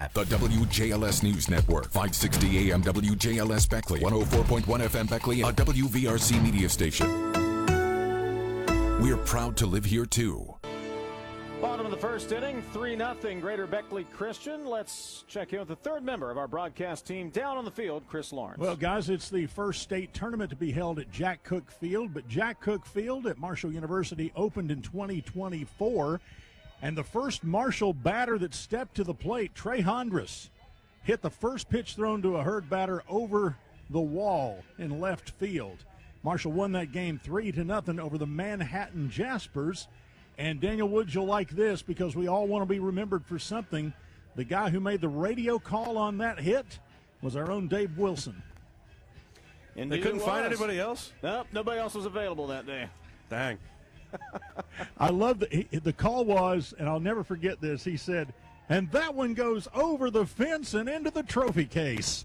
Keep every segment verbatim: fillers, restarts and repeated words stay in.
The W J L S News Network, five sixty A M W J L S Beckley, one oh four point one F M Beckley, a W V R C media station. We're proud to live here, too. Bottom of the first inning, three nothing Greater Beckley Christian. Let's check in with the third member of our broadcast team down on the field, Chris Lawrence. Well, guys, it's the first state tournament to be held at Jack Cook Field, but Jack Cook Field at Marshall University opened in twenty twenty-four, and the first Marshall batter that stepped to the plate, Trey Hondras, hit the first pitch thrown to a Herd batter over the wall in left field. Marshall won that game three to nothing over the Manhattan Jaspers. And Daniel Woods, you'll like this because we all want to be remembered for something. The guy who made the radio call on that hit was our own Dave Wilson. Indeed they couldn't find anybody else? Nope, nobody else was available that day. Dang. I love the, the call was, and I'll never forget this, he said, and that one goes over the fence and into the trophy case.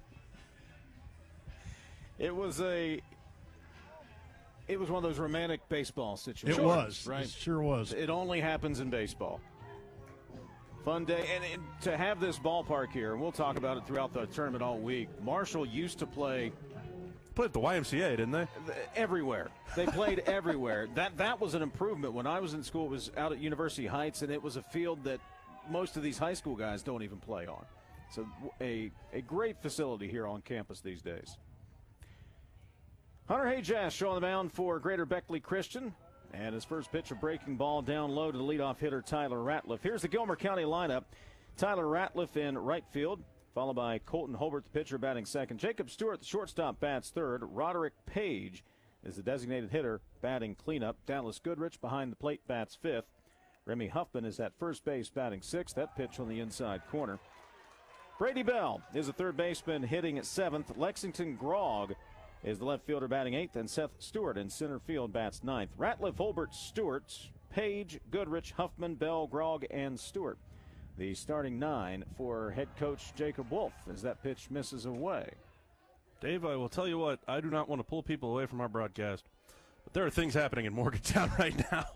It was a... It was one of those romantic baseball situations. It was. Right? It sure was. It only happens in baseball. Fun day. And, and to have this ballpark here, and we'll talk about it throughout the tournament all week, Marshall used to play Played at the Y M C A, didn't they? everywhere. They played everywhere. That that was an improvement. When I was in school, it was out at University Heights, and it was a field that most of these high school guys don't even play on. So a, a great facility here on campus these days. Hunter Hajash on the mound for Greater Beckley Christian. And his first pitch, a breaking ball down low to the leadoff hitter, Tyler Ratliff. Here's the Gilmer County lineup. Tyler Ratliff in right field, followed by Colton Holbert, the pitcher, batting second. Jacob Stewart, the shortstop, bats third. Roderick Page is the designated hitter, batting cleanup. Dallas Goodrich behind the plate, bats fifth. Remy Huffman is at first base, batting sixth. That pitch on the inside corner. Brady Bell is the third baseman, hitting at seventh. Lexington Grogg is the left fielder, batting eighth, and Seth Stewart in center field bats ninth. Ratliff, Holbert, Stewart, Page, Goodrich, Huffman, Bell, Grogg, and Stewart. The starting nine for head coach Jacob Wolf as that pitch misses away. Dave, I will tell you what, I do not want to pull people away from our broadcast, but there are things happening in Morgantown right now.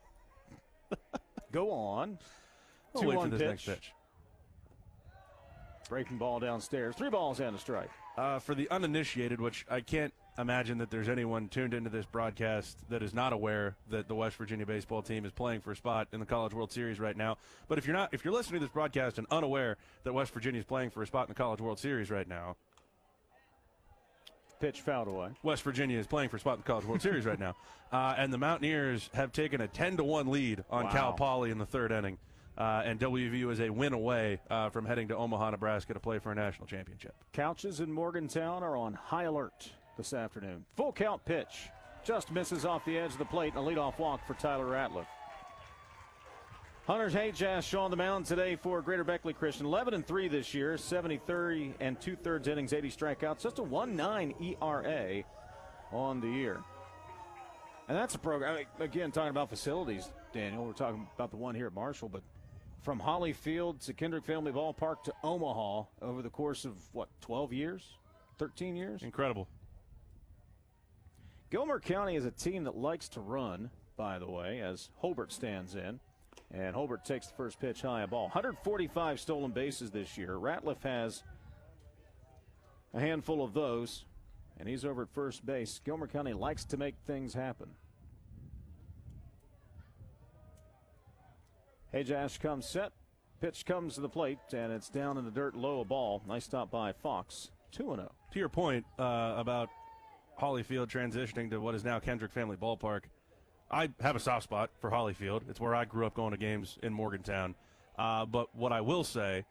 Go on. I'll two wait one for this pitch. next pitch. Breaking ball downstairs. Three balls and a strike. Uh, for the uninitiated, which I can't imagine that there's anyone tuned into this broadcast that is not aware that the West Virginia baseball team is playing for a spot in the College World Series right now. But if you're not, if you're listening to this broadcast and unaware that West Virginia is playing for a spot in the College World Series right now, pitch fouled away. West Virginia is playing for a spot in the College World Series right now, uh, and the Mountaineers have taken a ten to one lead on Wow. Cal Poly in the third inning. Uh, and W V U is a win away uh, from heading to Omaha, Nebraska to play for a national championship. Couches in Morgantown are on high alert this afternoon. Full count pitch. Just misses off the edge of the plate, and a leadoff walk for Tyler Ratliff. Hunter Hajash on the mound today for Greater Beckley Christian. eleven and three this year, seventy-three and two-thirds innings, eighty strikeouts. Just a one point nine E R A on the year. And that's a program, I mean, again, talking about facilities, Daniel. We're talking about the one here at Marshall, but from Holly Field to Kendrick Family Ballpark to Omaha over the course of, what, twelve years? thirteen years? Incredible. Gilmer County is a team that likes to run, by the way, as Holbert stands in. And Holbert takes the first pitch high, a ball. one hundred forty-five stolen bases this year. Ratliff has a handful of those, and he's over at first base. Gilmer County likes to make things happen. Hajash comes set. Pitch comes to the plate, and it's down in the dirt, low, a ball. Nice stop by Fox. two and oh. To your point uh, about Hollyfield transitioning to what is now Kendrick Family Ballpark, I have a soft spot for Hollyfield. It's where I grew up going to games in Morgantown. Uh, but what I will say,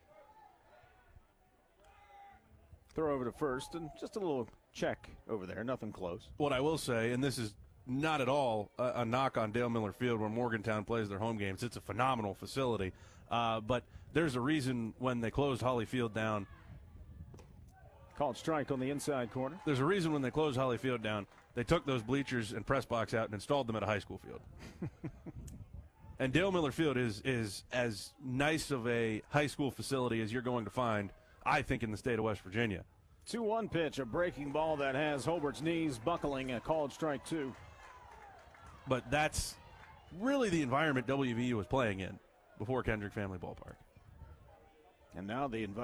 throw over to first, and just a little check over there. Nothing close. what I will say, and this is not at all a, a knock on Dale Miller Field where Morgantown plays their home games. It's a phenomenal facility. Uh, but there's a reason when they closed Hollyfield down. Called strike on the inside corner. There's a reason when they closed Hollyfield down, they took those bleachers and press box out and installed them at a high school field. And Dale Miller Field is is as nice of a high school facility as you're going to find, I think, in the state of West Virginia. two one pitch, a breaking ball that has Holbert's knees buckling, a called strike two. But that's really the environment W V U was playing in before Kendrick Family Ballpark. And now the environment.